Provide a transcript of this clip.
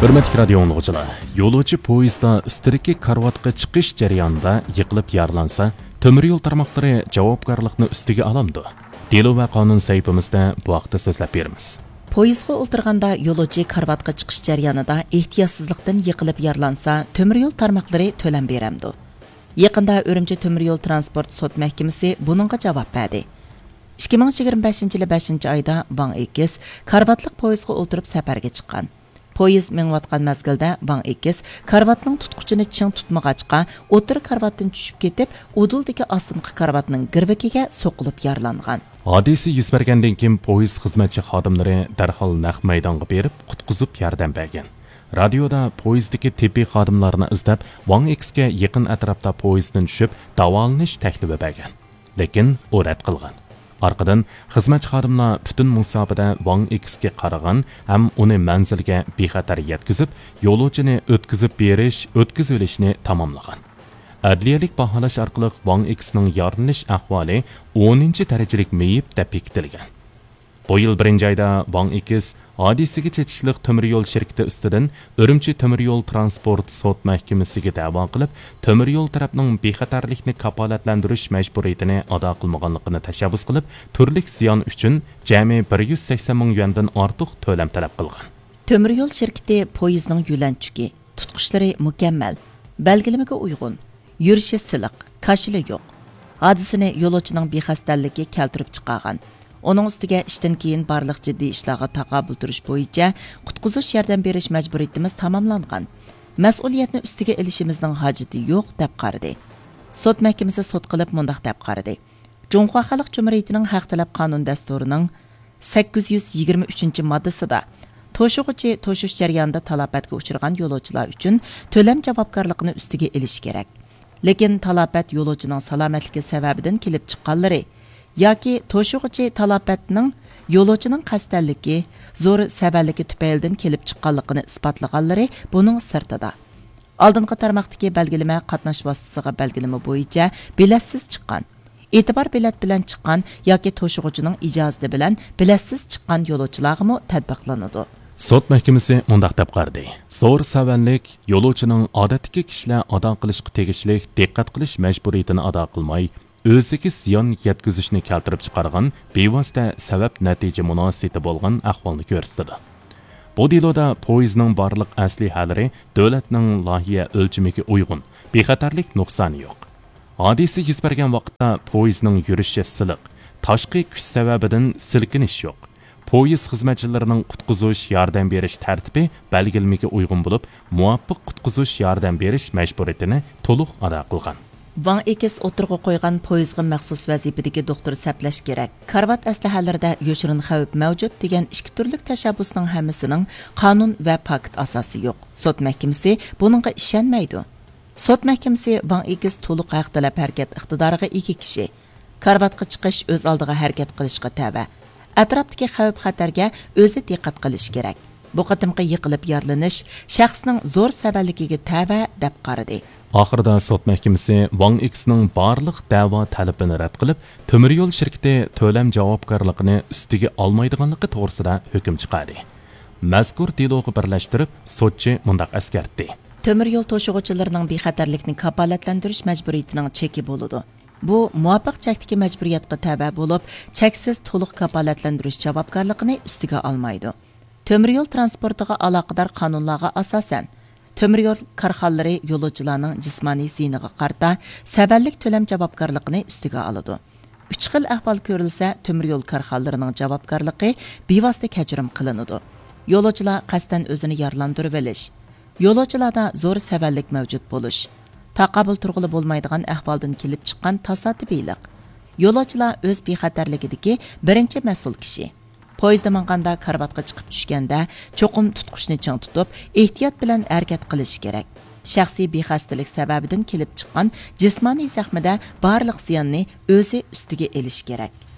Hürmetli radio dinləyicilər, yo'lovchi poyezdda istirikli karvatga chiqish jarayonida yiqilib yaralansa, temir yo'l tarmoqlari javobgarlikni ustiga olamdi. Delo va qonun saytimizda bu haqda so'zlab beramiz. Poyezdga o'ltirganda yo'lovchi karvatga chiqish jarayonida ehtiyotsizlikdan yiqilib yaralansa, temir yo'l tarmoqlari to'lam beramdi. Yaqinda Urumchi temir yo'l transport sud mahkamasi buningga javob berdi. 2025-yil 5-oyda Van Ekis karvatlik poyezdga o'ltirib safarga chiqqan. Poyezd mengayotgan mezgilda Van Ekis karvatning tutquchini ching tutmag'achqa o'tir karvatdan tushib ketib, uduldagi ostinqi karvatning girvikiga so'qilib yaralangan. Hodisa yuz bergandan keyin poyezd xizmatchi xodimlari darhol naq maydonga berib, qutqizib yordam bergan. Radioda poyezdagi tibbiy xodimlarni izlab, Van Ekisga yaqin atrofda poyezddan tushib, davolanish taklifi bergan. Lekin u rad qilgan. Arqadan xizmatchi xodimlar butun musobada Van Ekisga qaragan ham uni manzilga bexatar yetkazib, yo'lovchini o'tkazib berish, o'tkazib olishni tamomlagan. Adliyalik baholash orqali Van Ekisning yorilish ahvoli 10-darajalik meyib deb bekitilgan. Bu yil 1-oyda Van Ekis hodisiga chechishliq temir yo'l shirkati ustidan Urumchi temir yo'l transport sud mahkamasiga da'vo qilib, temir yo'l tarafining bexatarlikni kafolatlantirish majburiyatini ado qilmaganligini tashabbus qilib, turli ziyon uchun jami 180 ming yuandan ortiq to'lam talab qilgan. Temir yo'l shirkati poyezdning yo'lanchuki, tutqishlari mukammal, belgilamaga uyg'un, yurishi siliq, kashili yo'q. Hodisani yo'lovchining bexastalligi keltirib chiqargan. Onun ustiga ishdan keyin barliq jiddiy ishlarga taqobil turish bo'yicha qutqizish yordam berish majburiyatimiz tamomlangan. Mas'uliyatni ustiga ilishimizning hojati yo'q deb qaradi. Sud mahkamasi sud qilib mundaq deb qaradi. Jumhur Xalq Jumhuriyatining haq talab qonun dasturining 823-moddasida to'shish jarayonida talafotga uchragan yo'lovchilar uchun to'lam javobgarligini ustiga ilish kerak. Lekin talafot yo'lovchining salomatligi sababidan kelib chiqqanlari yoki to'shug'ichi talafotning yo'lovchining qasddanligi, zo'r sabaligi tufaylidan kelib chiqqanligini isbotlaganlari buning sirtida. Oldingi tarmoqdagi belgilama qatnash vositasiga belgilama bo'yicha biletsiz chiqqan, e'tibor bilet bilan chiqqan yoki to'shug'ichining ijozati bilan biletsiz chiqqan yo'lovchilarga tatbiqlanadi. Sud mahkamasi mundaq deb qaradi. Zo'r savallik yo'lovchining odatdagi kishilar ado qilishga tegishli diqqat qilish majburiyatini ado qilmay, o'ziga ziyon yetkazishni keltirib chiqargan bevosita sabab natija munosabati bo'lgan ahvolni ko'rsatdi. Bu deloda poyezdning barliq asli hallari davlatning loyiha o'lchamiga uyg'un, bexatarlik nuqsoni yo'q. Hodisa yuz bergan vaqtda poyezdning yurishi siliq, tashqi kuch sababidan silkinish yo'q. Poyezd xizmatchilarining qutqizish yordam berish tartibi belgilamaga uyg'un bo'lib, muvofiq qutqizish yordam berish majburiyatini to'liq ado qilgan. Van Ekis o'tirg'i qo'ygan poyezdga maxsus vazifadagi doktor saplash kerak. Karvat aslahalarida yoshirin xavf mavjud degan ikki turli tashabbusning hammasining qonun va pakt asosi yo'q. Sud mahkamasi buningga ishonmaydi. Sud mahkamasi Van Ekis to'liq haq talab harakat iqtidoriga ega kishi. Karvatga chiqish o'z oldiga harakat qilishga tava. Atrofdagi xavf xatarga o'zi diqqat qilish kerak. Bu qatimqi yiqilib yaralanish shaxsning zo'r saballigiga tava deb qaradi. Oxirida sud mahkamasi Van Ekisning barliq da'vo talabini rad qilib, temir yo'l shirkati to'lam javobgarligini ustiga olmaydiganligi to'g'risida hukm chiqardi. Mazkur deloga birlashtirib, sudchi mundaq eskartdi. Temir yo'l to'shig'uvchilarining bexatarlikni kafolatlantirish majburiyatining cheki bo'ladi. Bu muvofiq chekdagi majburiyatga tabe bo'lib, cheksiz to'liq kafolatlantirish javobgarligini ustiga olmaydi. Temir yo'l transportiga aloqador qonunlarga asosan temir yo'l korxonalari yo'lovchilarning jismoniy ziyniga qarta saballik to'lam javobgarligini ustiga oladi. 3 xil ahvol ko'rilsa, temir yo'l korxonalarining javobgarligi bevosita kechirim qilinadi. Yo'lovchilar qasddan o'zini yaralantirib olish, yo'lovchilarda zo'r saballik mavjud bo'lish, taqobil turg'ili bo'lmaydigan ahvoldan kelib chiqqan tasodifiylik. Yo'lovchilar o'z bexatarligidagi birinchi mas'ul kishi. Poyezdda manganda karvatga chiqib tushganda cho'qim tutqushni ching tutib, ehtiyot bilan harakat qilish kerak. Shaxsiy bexastalik sababidan kelib chiqqan jismoniy zaxmida barliq ziyonni o'zi ustiga elish kerak.